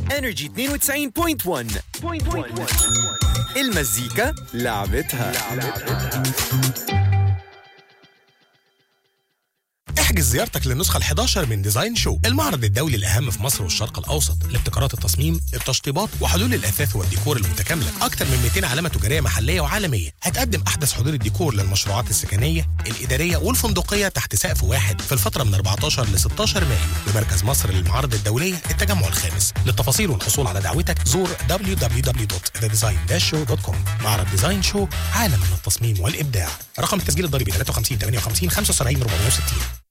Energy 92.1 المزيكا لعبتها. احجز زيارتك للنسخة ال11 من ديزاين شو، المعرض الدولي الأهم في مصر والشرق الأوسط لابتكارات التصميم، التشطيبات وحلول الأثاث والديكور المتكاملة. أكثر من 200 علامة تجارية محلية وعالمية. هتقدم أحدث حلول الديكور للمشروعات السكنية، الإدارية والفندقية تحت سقف واحد في الفترة من 14 ل 16 مايو بمركز مصر للمعارض الدولية التجمع الخامس. للتفاصيل والحصول على دعوتك زور www.thedesign-show.com. معرض ديزاين شو، عالم من التصميم والإبداع. رقم التسجيل الضريبي 53 58 75 460.